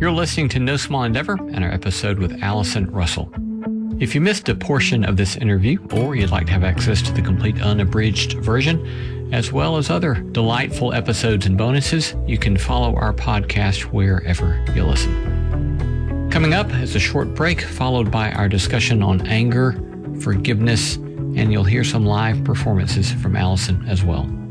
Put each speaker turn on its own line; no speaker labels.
You're listening to No Small Endeavor and our episode with Allison Russell. If you missed a portion of this interview, or you'd like to have access to the complete unabridged version, as well as other delightful episodes and bonuses, you can follow our podcast wherever you listen. Coming up is a short break, followed by our discussion on anger, forgiveness, and you'll hear some live performances from Allison as well.